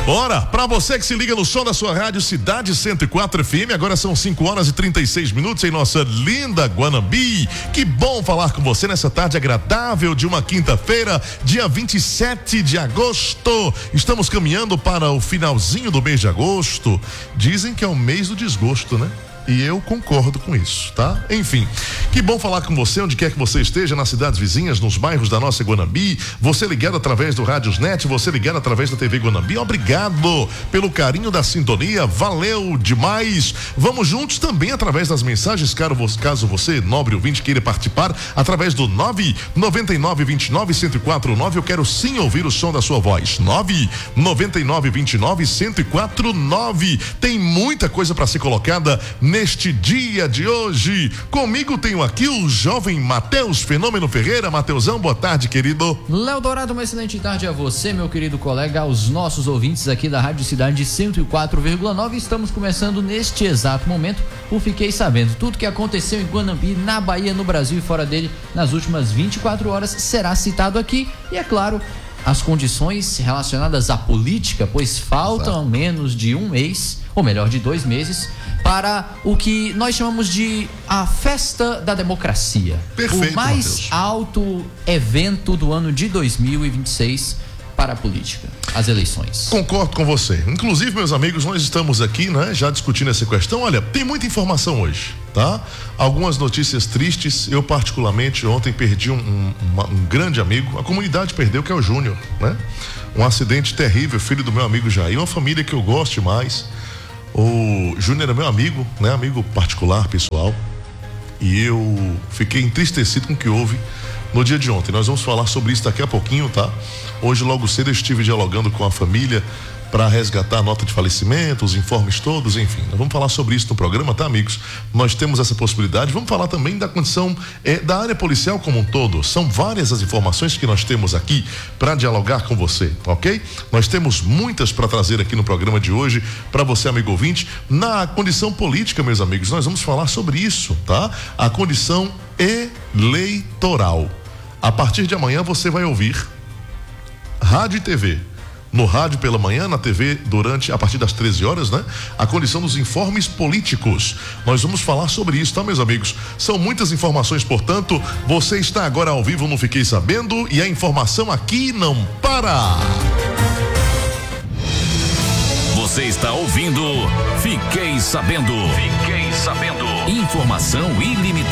Ora, pra você que se liga no som da sua rádio Cidade 104 FM, agora são 5h36 em nossa linda Guanambi. Que bom falar com você nessa tarde agradável de uma quinta-feira, dia 27 de agosto. Estamos caminhando para o finalzinho do mês de agosto. Dizem que é o mês do desgosto, né? E eu concordo com isso, tá? Enfim, que bom falar com você onde quer que você esteja, nas cidades vizinhas, nos bairros da nossa Guanambi, você ligado através do Rádiosnet, você ligado através da TV Guanambi, obrigado pelo carinho da sintonia, valeu demais. Vamos juntos também através das mensagens, caso você, nobre ouvinte, queira participar, através do 99929-1049, eu quero sim ouvir o som da sua voz, 99929-1049, tem muita coisa para ser colocada neste dia de hoje. Comigo tenho aqui o jovem Matheus Fenômeno Ferreira. Matheusão, boa tarde, querido. Léo Dourado, uma excelente tarde a você, meu querido colega, aos nossos ouvintes aqui da Rádio Cidade 104,9. Estamos começando neste exato momento o Fiquei Sabendo. Tudo que aconteceu em Guanambi, na Bahia, no Brasil e fora dele nas últimas 24 horas será citado aqui. E é claro, as condições relacionadas à política, pois faltam menos de um mês, ou melhor, de 2 meses, para o que nós chamamos de a festa da democracia. Perfeito, o mais Mateus. alto evento do ano de 2026 para a política, as eleições. Concordo com você. Inclusive, meus amigos, nós estamos aqui, né, já discutindo essa questão. Olha, tem muita informação hoje, tá? Algumas notícias tristes. Eu, particularmente, ontem perdi um grande amigo. A comunidade perdeu, que é o Júnior, né? Um acidente terrível, filho do meu amigo Jair, uma família que eu gosto demais. O Júnior é meu amigo, né? Amigo particular, pessoal. E eu fiquei entristecido com o que houve no dia de ontem. Nós vamos falar sobre isso daqui a pouquinho, tá? Hoje, logo cedo, eu estive dialogando com a família para resgatar a nota de falecimento, os informes todos, enfim. Nós vamos falar sobre isso no programa, tá, amigos? Nós temos essa possibilidade. Vamos falar também da condição da área policial como um todo. São várias as informações que nós temos aqui para dialogar com você, ok? Nós temos muitas para trazer aqui no programa de hoje para você, amigo ouvinte. Na condição política, meus amigos, nós vamos falar sobre isso, tá? A condição eleitoral. A partir de amanhã você vai ouvir rádio e TV. No rádio pela manhã, na TV a partir das 13 horas, né? A condição dos informes políticos. Nós vamos falar sobre isso, tá, meus amigos? São muitas informações, portanto, você está agora ao vivo no Fiquei Sabendo e a informação aqui não para. Você está ouvindo Fiquei Sabendo. Fiquei Sabendo. Informação ilimitada.